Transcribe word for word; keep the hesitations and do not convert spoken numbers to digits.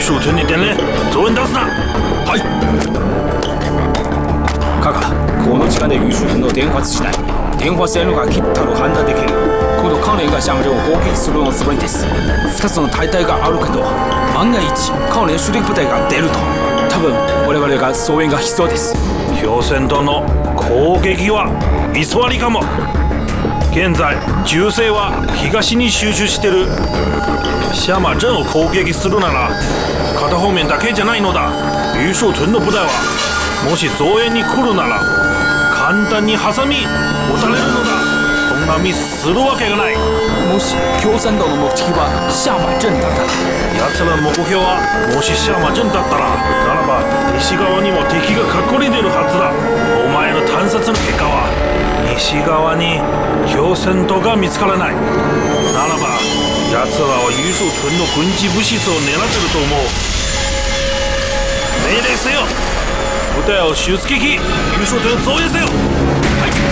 守屯に伝令、増援出すな。 はい。カカ、この時間で優秀屯の電話しない。電話線路が切ったと判断できる。今度関連が上連を攻撃するのつもりです。二つの大隊があるけど、万が一関連主力部隊が出ると、多分我々が増援が必要です。 氷泉島の攻撃は居座りかも。現在銃声は東に集中してる。シャマ鎮を攻撃するなら片方面だけじゃないのだ。優勝屯の部隊はもし増援に来るなら簡単にハサミ撃たれるのだ。そんなミスするわけがない。 もし氷泉島の目的はシャマ鎮だったら、 奴らの目標はもしシャマ鎮だったら、ならば西側にも敵が隠れてるはずだ。お前の探索の結果は西側に氷泉島が見つからない。ならば奴らは優勝屯の軍事物質を狙ってると思う。命令せよ。部隊を出撃、優勝屯を増援せよ。はい。